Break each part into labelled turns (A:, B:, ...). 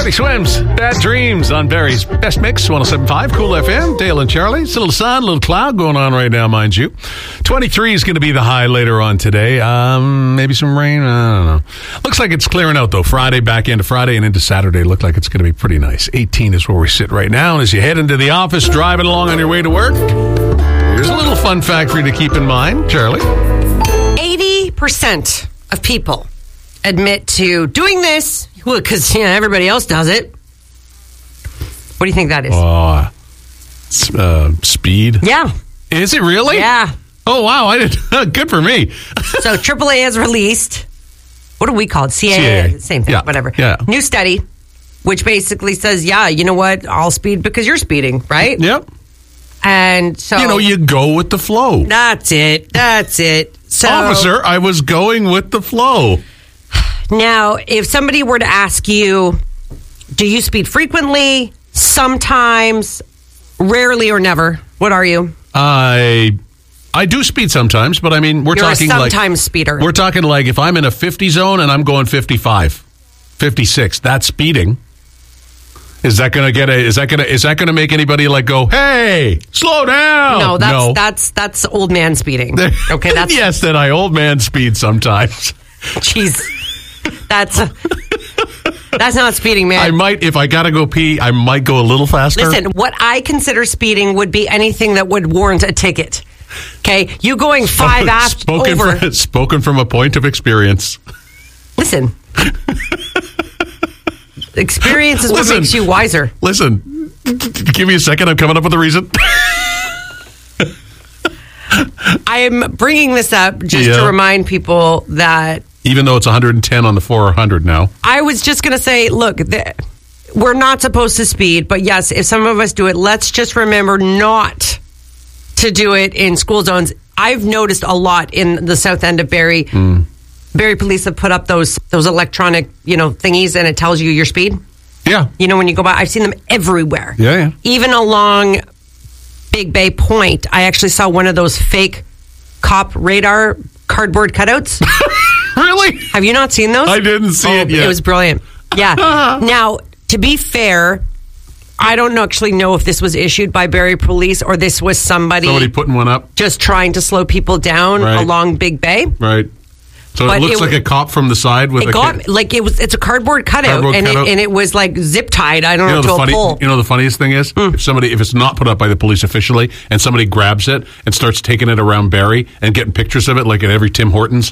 A: Teddy Swims, Bad Dreams on Barry's Best Mix, 107.5, Cool FM. Dale and Charlie. It's a little sun, a little cloud going on right now, mind you. 23 is going to be the high later on today. Maybe some rain. I don't know. Looks like it's clearing out, though. Friday, back into Friday and into Saturday. Look like it's going to be pretty nice. 18 is where we sit right now. And as you head into the office, driving along on your way to work, here's a little fun fact for you to keep in mind, Charlie.
B: 80% of people admit to doing this because everybody else does it. What do you think that is?
A: Speed.
B: Yeah.
A: Is it really?
B: Yeah.
A: Oh, wow. I did. Good for me.
B: So AAA has released, what do we call it? CAA. Same thing, whatever.
A: Yeah.
B: New study, which basically says, you know what? I'll speed because you're speeding, right?
A: Yep.
B: And so...
A: you go with the flow.
B: That's it. So,
A: Officer, I was going with the flow.
B: Now, if somebody were to ask you, do you speed frequently, sometimes, rarely, or never? What are you?
A: I do speed sometimes, but I mean,
B: You're talking a sometimes speeder.
A: We're talking like if I'm in a 50 zone and I'm going 55, 56, that's speeding. Is that going to make anybody like go, hey, slow down?
B: No, that's old man speeding. Okay, that's
A: yes, that old man speed sometimes.
B: Jeez. That's not speeding, man.
A: I might, if I gotta go pee, I might go a little faster.
B: Listen, what I consider speeding would be anything that would warrant a ticket. Okay, you going 5 after over.
A: Spoken from a point of experience.
B: Listen, experience is what makes you wiser.
A: Listen, give me a second. I'm coming up with a reason.
B: I am bringing this up just to remind people that.
A: Even though it's 110 on the 400 now.
B: I was just going to say, look, we're not supposed to speed, but yes, if some of us do it, let's just remember not to do it in school zones. I've noticed a lot in the south end of Barrie. Barrie police have put up those electronic, thingies, and it tells you your speed.
A: Yeah.
B: When you go by, I've seen them everywhere.
A: Yeah.
B: Even along Big Bay Point, I actually saw one of those fake cop radar cardboard cutouts.
A: Really?
B: Have you not seen those?
A: I didn't see it yet.
B: It was brilliant. Yeah. Now, to be fair, I don't actually know if this was issued by Barrie Police or this was somebody
A: putting one up,
B: just trying to slow people down along Big Bay.
A: Right. So it looks like a cop from the side with
B: it's a cardboard cutout, and it was like zip tied. I don't know to a pole.
A: You know the funniest thing is if it's not put up by the police officially and somebody grabs it and starts taking it around Barrie and getting pictures of it like at every Tim Hortons.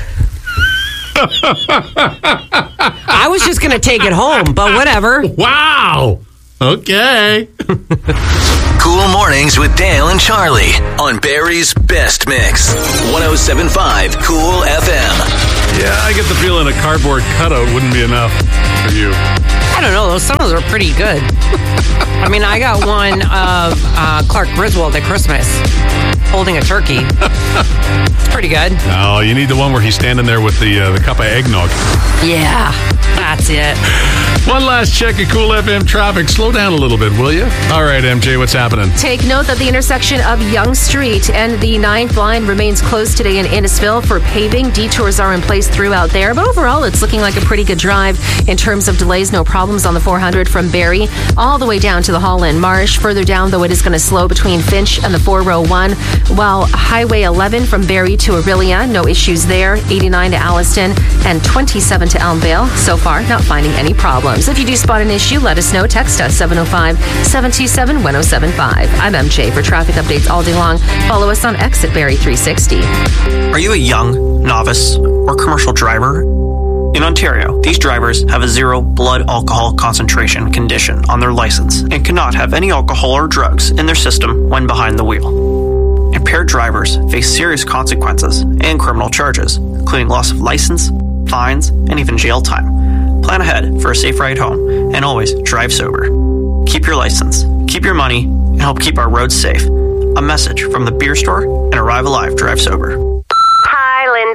B: I was just going to take it home, but whatever.
A: Wow. Okay.
C: Cool Mornings with Dale and Charlie on Barrie's Best Mix. 107.5 Cool FM.
A: Yeah, I get the feeling a cardboard cutout wouldn't be enough for you.
B: I don't know. Some of those are pretty good. I mean, I got one of Clark Griswold at Christmas holding a turkey. It's pretty good.
A: No, you need the one where he's standing there with the cup of eggnog.
B: Yeah, that's it.
A: One last check of Cool FM traffic. Slow down a little bit, will you? All right, MJ, what's happening?
D: Take note that the intersection of Yonge Street and the 9th line remains closed today in Innisfil for paving. Detours are in place throughout there, but overall it's looking like a pretty good drive in terms of delays. No problems on the 400 from Barrie all the way down to the Holland Marsh. Further down, though, it is going to slow between Finch and the 401, while Highway 11 from Barrie to Orillia, no issues there. 89 to Alliston and 27 to Elmvale. So far, not finding any problems. If you do spot an issue, let us know. Text us 705-727-1075. I'm MJ for traffic updates all day long. Follow us on X at Barrie 360.
E: Are you a young, novice, or commercial driver? In Ontario, these drivers have a 0 blood alcohol concentration condition on their license and cannot have any alcohol or drugs in their system when behind the wheel. Impaired drivers face serious consequences and criminal charges, including loss of license, fines, and even jail time. Plan ahead for a safe ride home and always drive sober. Keep your license, keep your money, and help keep our roads safe. A message from the beer store and Arrive Alive Drive Sober.
F: Hi, Linda.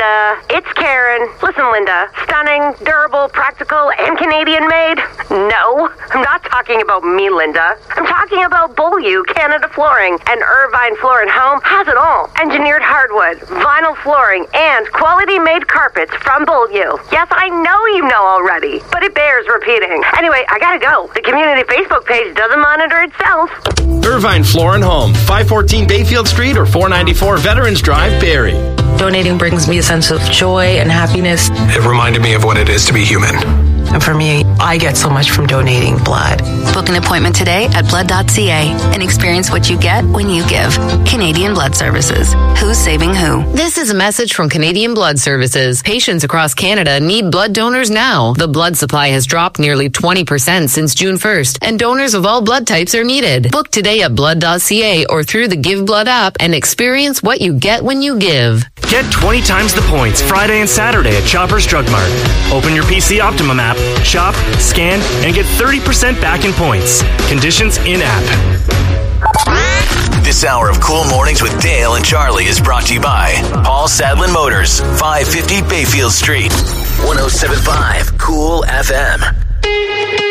F: Linda. It's Karen. Listen, Linda. Stunning, durable, practical, and Canadian made? No, I'm not talking about me, Linda. I'm talking about Beaulieu Canada Flooring. And Irvine Floor & Home has it all. Engineered hardwood, vinyl flooring, and quality-made carpets from Beaulieu. Yes, I know you know already, but it bears repeating. Anyway, I gotta go. The community Facebook page doesn't monitor itself.
G: Irvine Floor & Home, 514 Bayfield Street or 494 Veterans Drive, Barrie.
H: Donating brings me a sense of joy and happiness.
I: It reminded me of what it is to be human.
H: And for me, I get so much from donating blood.
J: Book an appointment today at blood.ca and experience what you get when you give. Canadian Blood Services. Who's saving who?
K: This is a message from Canadian Blood Services. Patients across Canada need blood donors now. The blood supply has dropped nearly 20% since June 1st, and donors of all blood types are needed. Book today at blood.ca or through the Give Blood app and experience what you get when you give.
L: Get 20 times the points Friday and Saturday at Shoppers Drug Mart. Open your PC Optimum app, shop, scan, and get 30% back in points. Conditions in-app.
C: This hour of Cool Mornings with Dale and Charlie is brought to you by Paul Sadlin Motors, 550 Bayfield Street, 107.5 Cool FM.